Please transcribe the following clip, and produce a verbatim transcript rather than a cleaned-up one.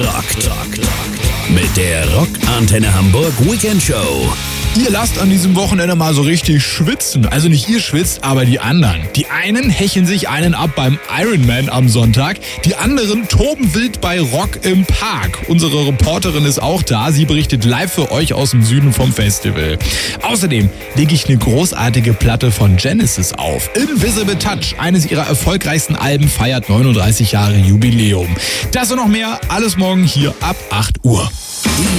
Rockt. Mit der Rockantenne Hamburg Weekend Show. Ihr lasst an diesem Wochenende mal so richtig schwitzen. Also nicht ihr schwitzt, aber die anderen. Die einen hecheln sich einen ab beim Ironman am Sonntag. Die anderen toben wild bei Rock im Park. Unsere Reporterin ist auch da. Sie berichtet live für euch aus dem Süden vom Festival. Außerdem lege ich eine großartige Platte von Genesis auf. Invisible Touch, eines ihrer erfolgreichsten Alben, feiert neununddreißig Jahre Jubiläum. Das und noch mehr, alles morgen hier ab acht Uhr.